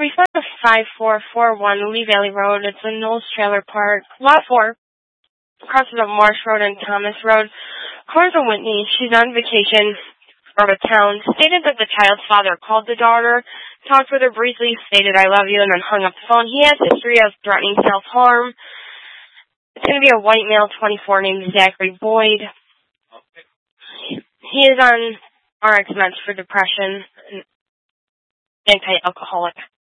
We found a 5441 Lee Valley Road. It's in Knowles Trailer Park, Lot 4. Crosses up Marsh Road and Thomas Road. According to Whitney, she's on vacation from a town, stated that the child's father called the daughter, talked with her briefly, stated I love you, and then hung up the phone. He has a history of threatening self-harm. It's going to be a white male, 24, named Zachary Boyd. He is on RX meds for depression and anti-alcoholic.